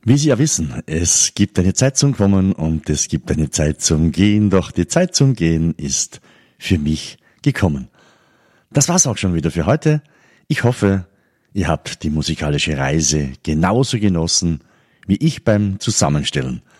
Wie Sie ja wissen, es gibt eine Zeit zum Kommen und es gibt eine Zeit zum Gehen, doch die Zeit zum Gehen ist für mich gekommen. Das war's auch schon wieder für heute. Ich hoffe, ihr habt die musikalische Reise genauso genossen wie ich beim Zusammenstellen.